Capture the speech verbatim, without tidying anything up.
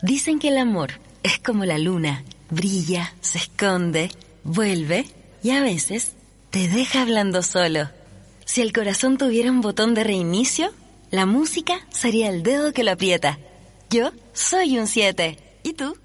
Dicen que el amor es como la luna, brilla, se esconde, vuelve y a veces te deja hablando solo. Si el corazón tuviera un botón de reinicio, la música sería el dedo que lo aprieta. Yo soy un siete. ¿Y tú?